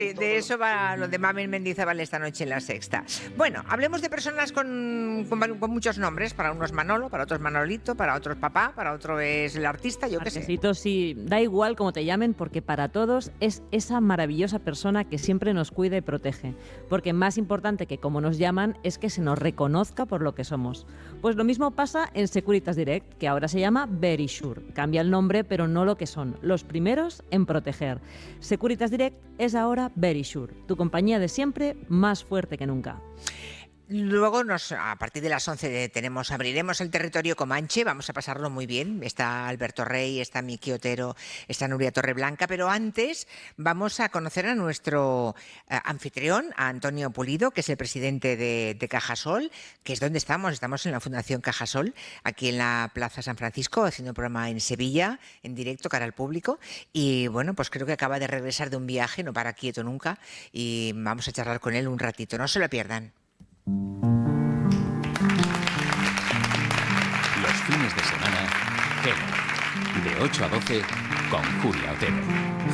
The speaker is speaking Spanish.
De eso va lo de Mamen Mendizábal esta noche en La Sexta. Bueno, hablemos de personas con muchos nombres. Para unos Manolo, para otros Manolito, para otros papá, para otro es el artista, yo qué sé. Marquesito, sí, da igual cómo te llamen, porque para todos es esa maravillosa persona que siempre nos cuida y protege. Porque más importante que cómo nos llaman es que se nos reconozca por lo que somos. Pues lo mismo pasa en Securitas Direct, que ahora se llama Verisure. Cambia el nombre, pero no lo que son. Los primeros en proteger. Securitas Direct es ahora Verisure, tu compañía de siempre, más fuerte que nunca. Luego, a partir de las 11 abriremos el territorio Comanche, vamos a pasarlo muy bien. Está Alberto Rey, está Miki Otero, está Nuria Torreblanca, pero antes vamos a conocer a nuestro anfitrión, a Antonio Pulido, que es el presidente de Cajasol, que es donde estamos en la Fundación Cajasol, aquí en la Plaza San Francisco, haciendo un programa en Sevilla, en directo, cara al público, y bueno, pues creo que acaba de regresar de un viaje, no para quieto nunca, y vamos a charlar con él un ratito, no se lo pierdan. Los fines de semana, Gelo, de 8 a 12, con Julia Otero.